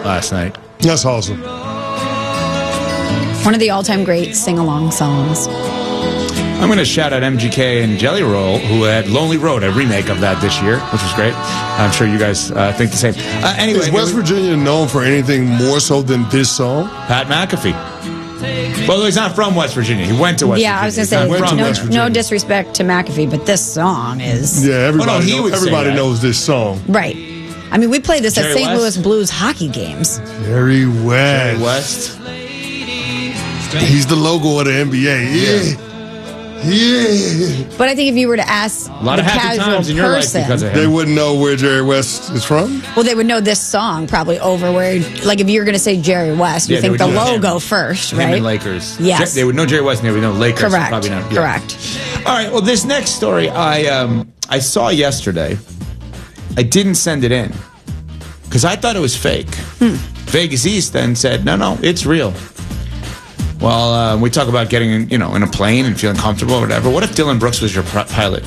last night. That's awesome. One of the all-time great sing-along songs. I'm going to shout out MGK and Jelly Roll, who had Lonely Road, a remake of that this year, which was great. I'm sure you guys think the same. Anyway, is West Virginia known for anything more so than this song? Pat McAfee. Well, he's not from West Virginia. He went to West Virginia. Yeah, I was going to say, no disrespect to McAfee, but this song is... Yeah, everybody knows this song. Right. I mean, we played this Jerry at St. West? Louis Blues hockey games. Jerry West. Jerry West. He's the logo of the NBA. Yeah. But I think if you were to ask a lot the of happy casual times in your life person, because of him. They wouldn't know where Jerry West is from? well, they would know this song probably over where, like, if you were going to say Jerry West, you Yeah, they think would the know logo him. first, Him right? and Lakers. Yes. They would know Jerry West and they would know Lakers. Correct. Probably not. Yeah. Correct. All right. Well, this next story I saw yesterday. I didn't send it in because I thought it was fake. Vegas East then said, no, it's real. Well, we talk about getting in a plane and feeling comfortable or whatever. What if Dylan Brooks was your pilot?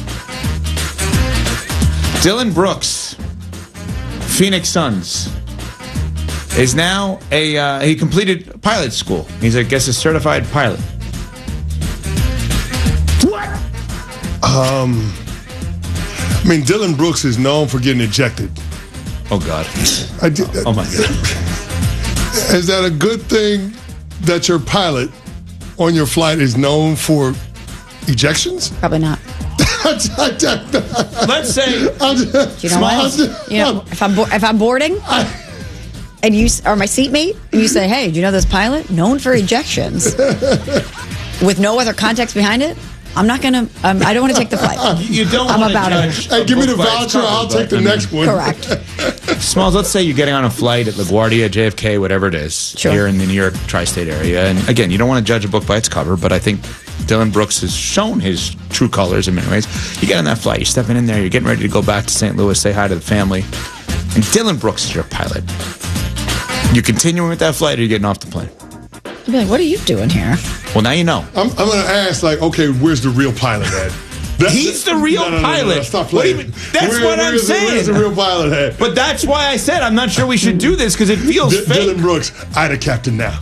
Dylan Brooks, Phoenix Suns, is now he completed pilot school. He's, I guess, a certified pilot. What? I mean, Dylan Brooks is known for getting ejected. Oh, God. Oh, my God. Is that a good thing that your pilot on your flight is known for ejections? Probably not. Let's say, Do you know what? If I'm boarding and you are my seatmate, and you say, "Hey, do you know this pilot known for ejections?" with no other context behind it, I'm not gonna. I don't want to take the flight. You don't. I'm want about to it. Hey, give me the voucher. I'll take the next one. Correct. Smalls, let's say you're getting on a flight at LaGuardia, JFK, whatever it is, here in the New York tri-state area. And again, you don't want to judge a book by its cover, but I think Dylan Brooks has shown his true colors in many ways. You get on that flight, you're stepping in there, you're getting ready to go back to St. Louis, say hi to the family, and Dylan Brooks is your pilot. You continuing with that flight, or you getting off the plane? I'd be like, "What are you doing here?" Well, now you know. I'm going to ask, like, okay, where's the real pilot at? He's the real pilot. No, stop playing. That's what I'm saying. Where's the real pilot at? But that's why I said I'm not sure we should do this because it feels fake. Dylan Brooks, I'd a captain now.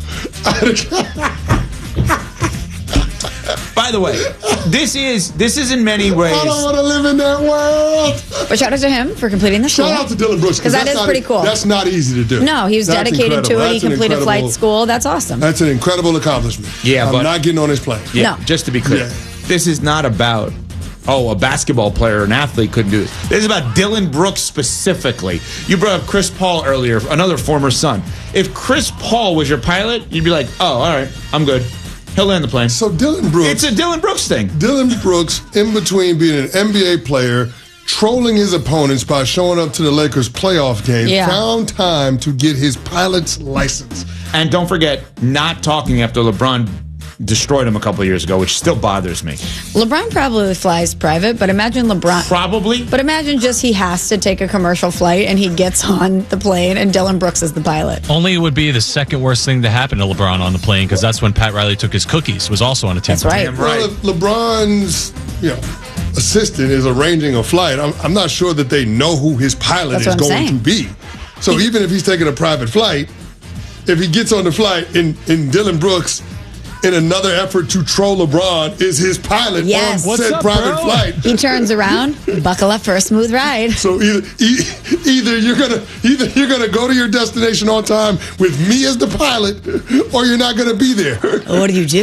By the way, this is in many ways. I don't want to live in that world. But shout out to him for completing the school. Shout out to Dylan Brooks because that is pretty cool. That's not easy to do. No, he was dedicated to it. He completed flight school. That's awesome. That's an incredible accomplishment. Yeah, I'm but not getting on his plane. Yeah, No. just to be clear, this is not about a basketball player or an athlete couldn't do this. This is about Dylan Brooks specifically. You brought up Chris Paul earlier, another former Sun. If Chris Paul was your pilot, you'd be like, oh, all right, I'm good. He'll land the plane. So Dylan Brooks... It's a Dylan Brooks thing. Dylan Brooks, in between being an NBA player, trolling his opponents by showing up to the Lakers playoff game, found time to get his pilot's license. And don't forget, not talking after LeBron destroyed him a couple of years ago, which still bothers me. LeBron probably flies private, but imagine LeBron... Probably. But imagine just he has to take a commercial flight and he gets on the plane and Dylan Brooks is the pilot. Only it would be the second worst thing to happen to LeBron on the plane because that's when Pat Riley took his cookies, was also on a team. That's right. Damn Well, if LeBron's assistant is arranging a flight, I'm not sure that they know who his pilot is going to be. So even if he's taking a private flight, if he gets on the flight and Dylan Brooks, in another effort to troll LeBron, is his pilot on said private flight. He turns around, buckle up for a smooth ride. So either you're gonna go to your destination on time with me as the pilot, or you're not gonna be there. What do you do?